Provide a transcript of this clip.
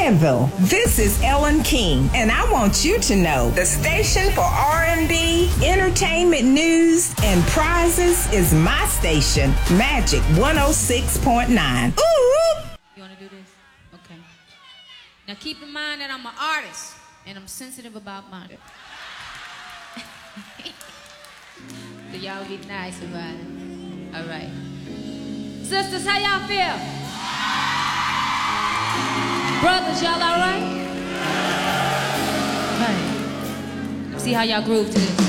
Danville. This is Ellen King, and I want you to know the station for R&B, entertainment news, and prizes is my station, Magic 106.9. Ooh! You want to do this? Okay. Now keep in mind that I'm an artist, and I'm sensitive about money. So y'all be nice about it. All right. Sisters, how y'all feel? Brothers, y'all all right? Right. See how y'all groove to this.